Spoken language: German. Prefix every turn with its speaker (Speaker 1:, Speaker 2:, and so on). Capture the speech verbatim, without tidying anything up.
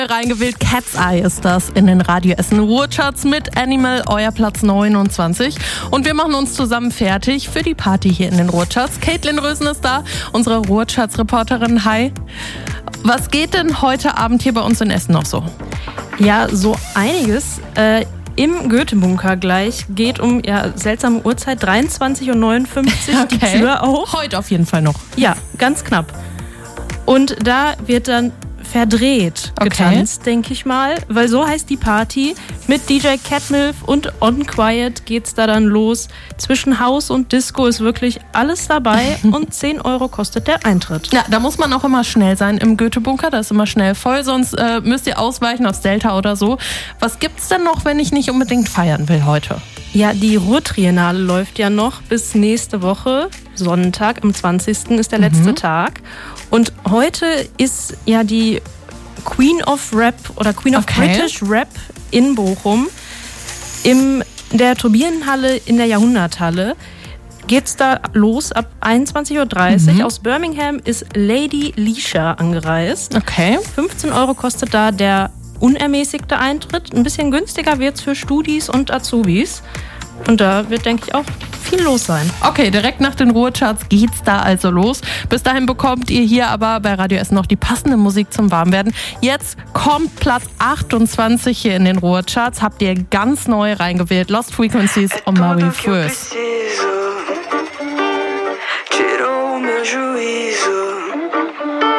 Speaker 1: Reingewählt, Cat's Eye ist das in den Radio Essen Ruhrcharts mit Animal, euer Platz neunundzwanzig. Und wir machen uns zusammen fertig für die Party hier in den Ruhrcharts. Caitlin Rösen ist da, unsere Ruhrcharts-Reporterin. Hi. Was geht denn heute Abend hier bei uns in Essen noch so?
Speaker 2: Ja, so einiges. Äh, Im Goethe-Bunker gleich geht um ja, seltsame Uhrzeit, dreiundzwanzig Uhr neunundfünfzig,
Speaker 1: okay.
Speaker 2: Die Tür auf.
Speaker 1: Heute auf jeden Fall noch.
Speaker 2: Ja, ganz knapp. Und da wird dann verdreht getanzt, okay. denke ich mal, weil so heißt die Party. Mit D J Catmilf und On Quiet geht's da dann los. Zwischen Haus und Disco ist wirklich alles dabei und zehn Euro kostet der Eintritt.
Speaker 1: Ja, da muss man auch immer schnell sein im Goethe-Bunker, da ist immer schnell voll, sonst äh, müsst ihr ausweichen aufs Delta oder so. Was gibt's denn noch, wenn ich nicht unbedingt feiern will heute?
Speaker 2: Ja, die Ruhrtriennale läuft ja noch bis nächste Woche. Sonntag, am zwanzigsten ist der letzte mhm. Tag. Und heute ist ja die Queen of Rap oder Queen of
Speaker 1: okay.
Speaker 2: British Rap in Bochum. In der Turbinenhalle in der Jahrhunderthalle geht's da los ab einundzwanzig Uhr dreißig. Mhm. Aus Birmingham ist Lady Leisha angereist.
Speaker 1: Okay.
Speaker 2: fünfzehn Euro kostet da der unermäßigte Eintritt. Ein bisschen günstiger wird's für Studis und Azubis. Und da wird, denke ich, auch viel los sein.
Speaker 1: Okay, direkt nach den Ruhrcharts geht's da also los. Bis dahin bekommt ihr hier aber bei Radio Essen noch die passende Musik zum Warmwerden. Jetzt kommt Platz achtundzwanzig hier in den Ruhrcharts. Habt ihr ganz neu reingewählt. Lost Frequencies on Marie First.